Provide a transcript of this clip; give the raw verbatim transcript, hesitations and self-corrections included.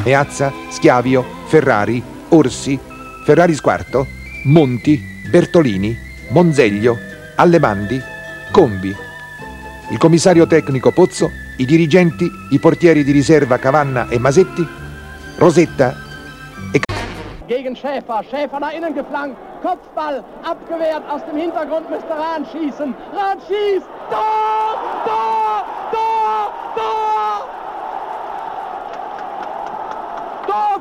Meazza, Schiavio, Ferrari, Orsi, Ferrari Squarto, Monti, Bertolini, Monzeglio, Allemandi, Combi, il commissario tecnico Pozzo, i dirigenti, i portieri di riserva Cavanna e Masetti, Rosetta e... Gegen Schäfer, Schäfer nach innen geflankt, Kopfball, abgewehrt, aus dem Hintergrund müsste Rahn schießen, Rahn schießt, Tor, Tor, Tor, Tor! Tor